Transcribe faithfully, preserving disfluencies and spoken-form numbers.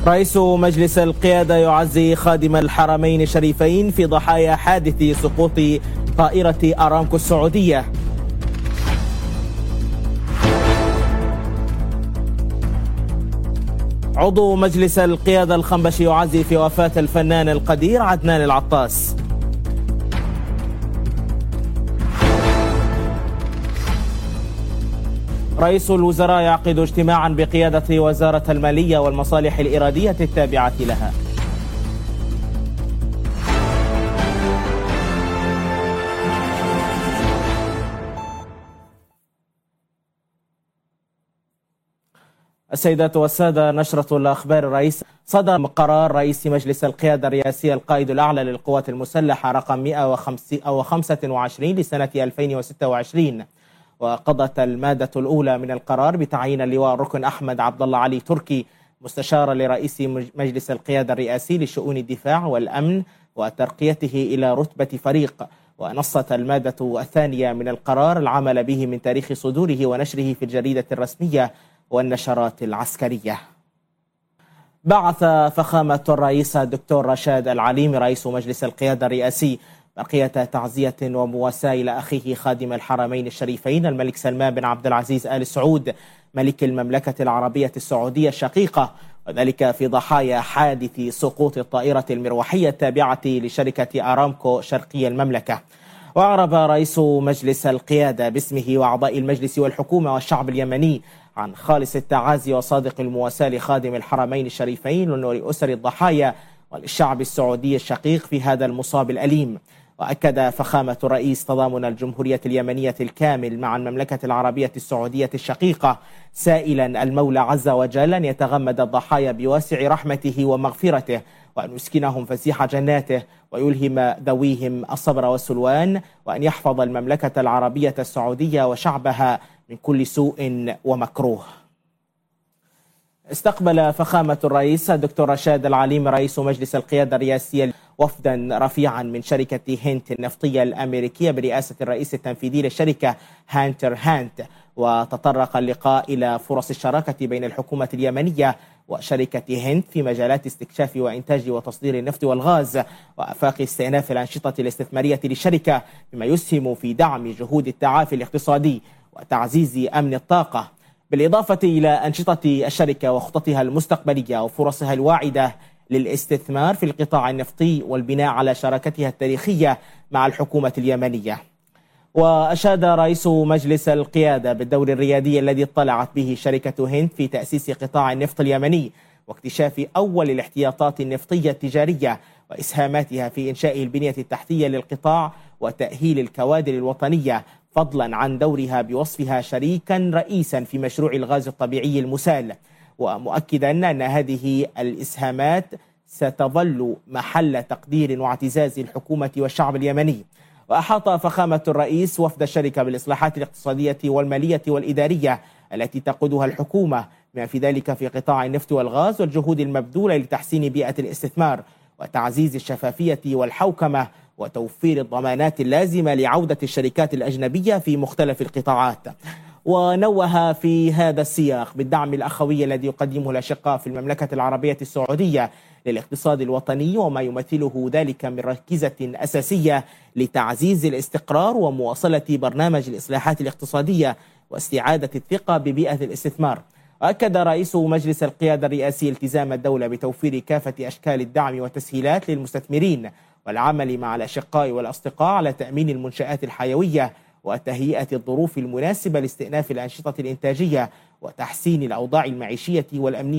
رئيس مجلس القيادة يعزي خادم الحرمين الشريفين في ضحايا حادث سقوط طائرة أرامكو السعودية. عضو مجلس القيادة الخنبشي يعزي في وفاة الفنان القدير عدنان العطاس. رئيس الوزراء يعقد اجتماعا بقيادة وزارة المالية والمصالح الإرادية التابعة لها. السيدات والسادة، نشرة الأخبار. الرئيس صدر قرار رئيس مجلس القيادة الرئاسي القائد الأعلى للقوات المسلحة رقم مئة وخمسة وعشرين لسنة ألفين وستة وعشرين، وقضت المادة الأولى من القرار بتعيين اللواء الركن أحمد عبد الله علي تركي مستشارا لرئيس مجلس القيادة الرئاسي لشؤون الدفاع والأمن وترقيته إلى رتبة فريق. ونصت المادة الثانية من القرار العمل به من تاريخ صدوره ونشره في الجريدة الرسمية والنشرات العسكرية. بعث فخامة الرئيس الدكتور رشاد العليمي رئيس مجلس القيادة الرئاسي بقية تعزية ومواساة إلى أخيه خادم الحرمين الشريفين الملك سلمان بن عبد العزيز آل سعود ملك المملكة العربية السعودية الشقيقة، وذلك في ضحايا حادث سقوط الطائرة المروحية التابعة لشركة أرامكو شرقي المملكة. وأعرب رئيس مجلس القيادة باسمه وأعضاء المجلس والحكومة والشعب اليمني عن خالص التعازي وصادق المواساة لخادم الحرمين الشريفين ولأسر الضحايا وللشعب السعودي الشقيق في هذا المصاب الأليم. وأكد فخامة الرئيس تضامن الجمهورية اليمنية الكامل مع المملكة العربية السعودية الشقيقة، سائلا المولى عز وجل أن يتغمد الضحايا بواسع رحمته ومغفرته، وأن يسكنهم فسيح جناته، ويلهم ذويهم الصبر والسلوان، وأن يحفظ المملكة العربية السعودية وشعبها من كل سوء ومكروه. استقبل فخامة الرئيس الدكتور رشاد العليمي رئيس مجلس القيادة الرئاسي وفدا رفيعا من شركة هنت النفطية الأمريكية برئاسة الرئيس التنفيذي للشركة هانتر هانت، وتطرق اللقاء إلى فرص الشراكة بين الحكومة اليمنية وشركة هنت في مجالات استكشاف وإنتاج وتصدير النفط والغاز، وآفاق استئناف الأنشطة الاستثمارية للشركة، بما يسهم في دعم جهود التعافي الاقتصادي وتعزيز أمن الطاقة، بالإضافة إلى أنشطة الشركة وخططها المستقبلية وفرصها الواعدة للاستثمار في القطاع النفطي والبناء على شراكتها التاريخية مع الحكومة اليمنية. وأشاد رئيس مجلس القيادة بالدور الريادي الذي اطلعت به شركة هند في تأسيس قطاع النفط اليمني واكتشاف أول الاحتياطات النفطية التجارية وإسهاماتها في إنشاء البنية التحتية للقطاع وتأهيل الكوادر الوطنية، فضلا عن دورها بوصفها شريكا رئيسا في مشروع الغاز الطبيعي المسال، ومؤكدا أن هذه الإسهامات ستظل محل تقدير واعتزاز الحكومة والشعب اليمني. وأحاط فخامة الرئيس وفد الشركة بالإصلاحات الاقتصادية والمالية والإدارية التي تقودها الحكومة، بما في ذلك في قطاع النفط والغاز، والجهود المبذولة لتحسين بيئة الاستثمار وتعزيز الشفافية والحوكمة وتوفير الضمانات اللازمة لعودة الشركات الأجنبية في مختلف القطاعات. ونوه في هذا السياق بالدعم الأخوي الذي يقدمه الأشقاء في المملكة العربية السعودية للاقتصاد الوطني، وما يمثله ذلك من ركيزة أساسية لتعزيز الاستقرار ومواصلة برنامج الإصلاحات الاقتصادية واستعادة الثقة ببيئة الاستثمار. وأكد رئيس مجلس القيادة الرئاسي التزام الدولة بتوفير كافة أشكال الدعم والتسهيلات للمستثمرين والعمل مع الأشقاء والأصدقاء على تأمين المنشآت الحيوية وتهيئة الظروف المناسبة لاستئناف الأنشطة الإنتاجية وتحسين الأوضاع المعيشية والأمنية